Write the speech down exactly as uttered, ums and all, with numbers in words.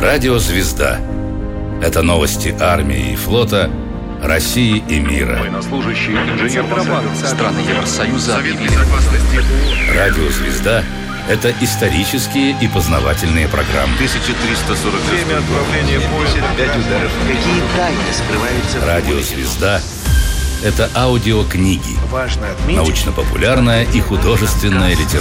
Радио «Звезда». Это новости армии и флота, России и мира. Военнослужащий, инженер страны Евросоюза объявили. Радио «Звезда» — это исторические и познавательные программы. тысяча триста сорок Время отправления поезда. пять ударов. Какие тайны скрываются в Радио «Звезда» — это аудиокниги, Важно отметить, научно-популярная и художественная литература.